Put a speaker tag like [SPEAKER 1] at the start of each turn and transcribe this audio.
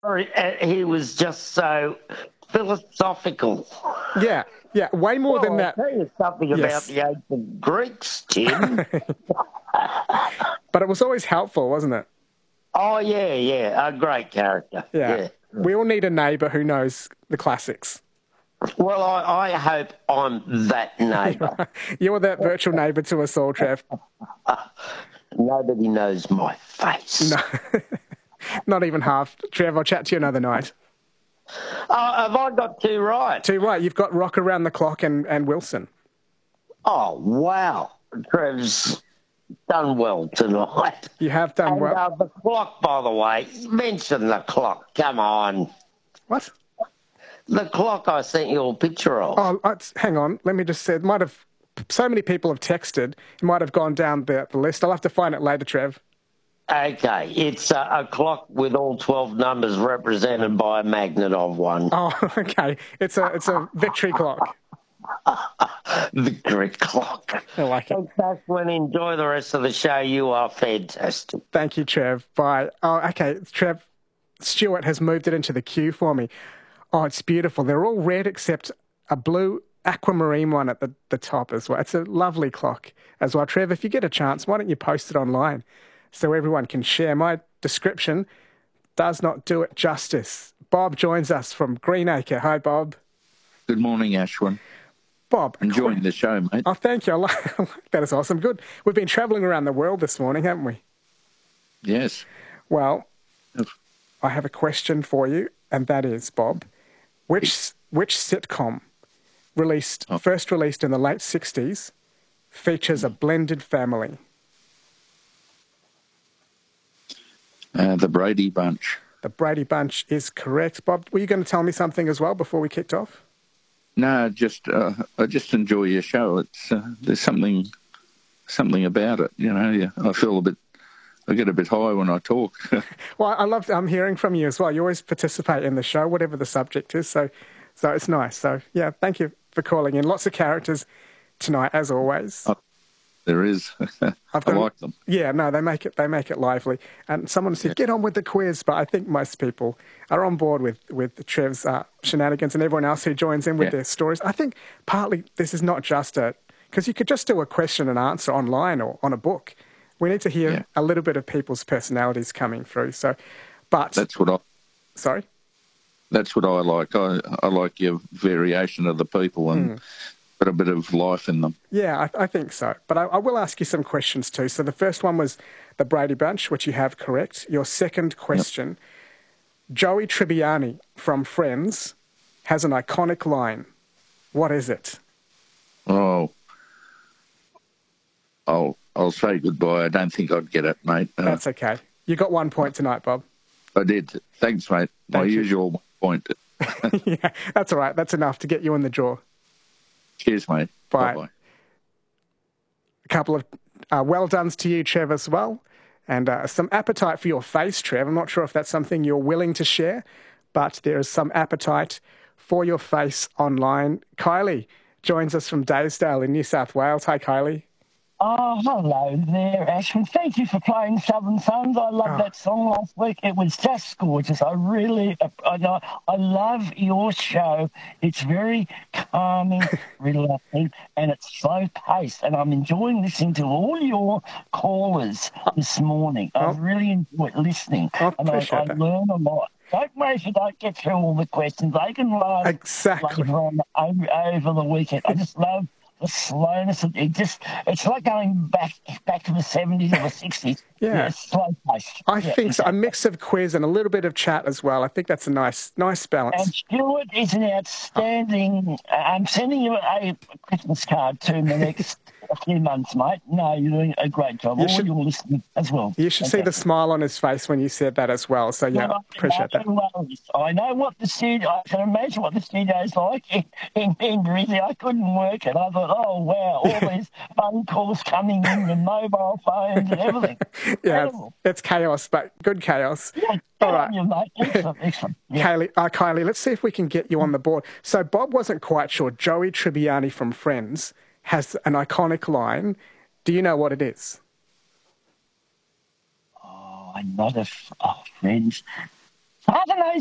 [SPEAKER 1] He was just so philosophical.
[SPEAKER 2] Yeah, yeah, way more than
[SPEAKER 1] Well,
[SPEAKER 2] that.
[SPEAKER 1] I'll tell you something about
[SPEAKER 2] Yes.
[SPEAKER 1] the ancient Greeks, Tim.
[SPEAKER 2] But it was always helpful, wasn't it?
[SPEAKER 1] Oh, yeah, yeah, a great character.
[SPEAKER 2] Yeah.
[SPEAKER 1] Yeah.
[SPEAKER 2] We all need a neighbour who knows the classics.
[SPEAKER 1] Well, I hope I'm that neighbour.
[SPEAKER 2] You're that virtual neighbour to us all, Trev.
[SPEAKER 1] Nobody knows my face.
[SPEAKER 2] No, not even half. Trev, I'll chat to you another night.
[SPEAKER 1] Oh, have I got two right?
[SPEAKER 2] Too right, you've got Rock Around the Clock and Wilson.
[SPEAKER 1] Oh, wow. Trev's done well tonight.
[SPEAKER 2] You have done
[SPEAKER 1] And
[SPEAKER 2] well.
[SPEAKER 1] the clock, by the way, mention the clock. Come on.
[SPEAKER 2] What?
[SPEAKER 1] The clock I sent you a picture of.
[SPEAKER 2] Oh, hang on. Let me just say, it might have. So many people have texted. It might have gone down the list. I'll have to find it later, Trev.
[SPEAKER 1] Okay, it's a clock with all 12 numbers represented by a magnet of one.
[SPEAKER 2] Oh, okay. It's a victory clock.
[SPEAKER 1] Victory clock.
[SPEAKER 2] I like it.
[SPEAKER 1] Thanks, Ashwin. Enjoy the rest of the show. You are fantastic.
[SPEAKER 2] Thank you, Trev. Bye. Oh, okay. Trev, Stuart has moved it into the queue for me. Oh, it's beautiful. They're all red except a blue aquamarine one at the top as well. It's a lovely clock as well. Trev, if you get a chance, why don't you post it online so everyone can share? My description does not do it justice. Bob joins us from Greenacre. Hi, Bob.
[SPEAKER 3] Good morning, Ashwin.
[SPEAKER 2] Bob.
[SPEAKER 3] Enjoying the show, mate.
[SPEAKER 2] Oh, thank you. I like that. Is awesome. Good. We've been travelling around the world this morning, haven't we?
[SPEAKER 3] Yes.
[SPEAKER 2] Well, I have a question for you, and that is, Bob, which sitcom first released in the late 60s features a blended family?
[SPEAKER 3] The Brady Bunch.
[SPEAKER 2] The Brady Bunch is correct. Bob, were you going to tell me something as well before we kicked off?
[SPEAKER 3] No, I just enjoy your show. It's there's something about it. You know, yeah, I get a bit high when I talk.
[SPEAKER 2] Well, I love hearing from you as well. You always participate in the show, whatever the subject is. So it's nice. So yeah, thank you for calling in. Lots of characters tonight, as always.
[SPEAKER 3] There is. I like them.
[SPEAKER 2] Yeah, no, they make it lively. And someone said, get on with the quiz, but I think most people are on board with Trev's shenanigans and everyone else who joins in with their stories. I think partly this is not just because you could just do a question and answer online or on a book. We need to hear a little bit of people's personalities coming through. So, but
[SPEAKER 3] that's what I.
[SPEAKER 2] Sorry.
[SPEAKER 3] That's what I like. I like your variation of the people and. Put a bit of life in them.
[SPEAKER 2] Yeah, I think so. But I will ask you some questions too. So the first one was the Brady Bunch, which you have correct. Your second question, Joey Tribbiani from Friends has an iconic line. What is it?
[SPEAKER 3] Oh, I'll say goodbye. I don't think I'd get it, mate.
[SPEAKER 2] That's okay. You got 1 point tonight, Bob.
[SPEAKER 3] I did. Thanks, mate. My usual point.
[SPEAKER 2] Yeah, that's all right. That's enough to get you in the draw.
[SPEAKER 3] Cheers, mate.
[SPEAKER 2] Bye.
[SPEAKER 3] Bye-bye.
[SPEAKER 2] A couple of well-dones to you, Trev, as well. And some appetite for your face, Trev. I'm not sure if that's something you're willing to share, but there is some appetite for your face online. Kylie joins us from Daysdale in New South Wales. Hi, Kylie.
[SPEAKER 4] Oh, hello there, Ashwin. Thank you for playing Southern Suns. I loved that song last week. It was just gorgeous. I love your show. It's very calming, relaxing, and it's slow-paced. And I'm enjoying listening to all your callers this morning. I've really enjoyed listening.
[SPEAKER 2] I appreciate
[SPEAKER 4] that. Learn a lot. Don't worry if you don't get through all the questions. They can learn later on over the weekend. I just love the slowness. It's like going back to the 70s or the 60s.
[SPEAKER 2] Yeah.
[SPEAKER 4] It's slow paced.
[SPEAKER 2] I think so. A mix of quiz and a little bit of chat as well. I think that's a nice balance.
[SPEAKER 4] And Stuart is an outstanding. I'm sending you a Christmas card too in the next few months, mate. No, you're doing a great job. You're listening as well.
[SPEAKER 2] You should see the smile on his face when you said that as well. So yeah, appreciate that.
[SPEAKER 4] I know what the studio. I can imagine what the studio's like in Brizzy. I couldn't work it. I thought, oh wow, all these phone calls coming in and mobile phones and everything.
[SPEAKER 2] Yeah, it's chaos, but good chaos.
[SPEAKER 4] Yeah,
[SPEAKER 2] all right.
[SPEAKER 4] You, mate. Excellent. Yeah.
[SPEAKER 2] Kylie, let's see if we can get you on the board. So Bob wasn't quite sure. Joey Tribbiani from Friends has an iconic line. Do you know what it is?
[SPEAKER 4] Oh, I'm not Friends. I don't know.